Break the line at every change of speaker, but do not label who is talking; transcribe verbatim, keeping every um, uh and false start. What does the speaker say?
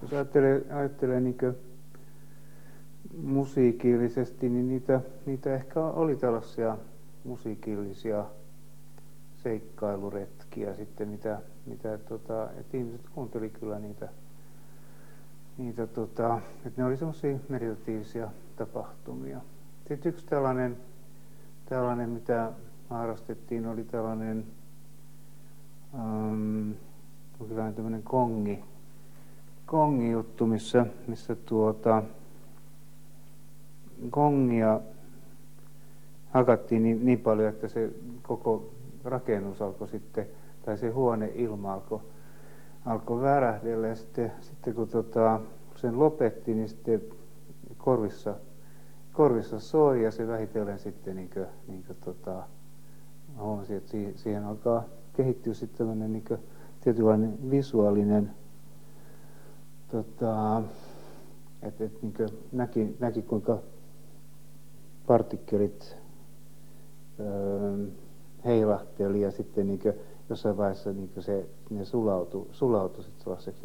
jos ajattelee, ajattelee niin musiikillisesti, niin niitä, niitä ehkä oli tällaisia musiikillisia seikkailuretkiä sitten, mitä, mitä tota, että ihmiset kuunteli kyllä niitä, niitä tota, että ne oli semmoisia meditatiivisia tapahtumia. Sitten yksi tällainen, tällainen mitä harrastettiin, oli tällainen um, tämmöinen kongi, kongi juttu, missä, missä tuota, kongia hakattiin niin, niin paljon, että se koko rakennus alkoi sitten, tai se huoneilma alkoi, alkoi värähdellä, ja sitten, sitten kun tota, sen lopetti, niin sitten korvissa, korvissa soi, ja se vähitellen sitten niin kuin, niin kuin tota, huomasin, että siihen, siihen alkaa kehittyä sitten tämmöinen niin kuin tietynlainen visuaalinen, tota, että et, niin kuin näki, näki kuinka partikkelit öö, heilahteli, ja sitten niin kuin jossain vaiheessa niin kuin se, ne sulautui, sulautui sitten sellaiseksi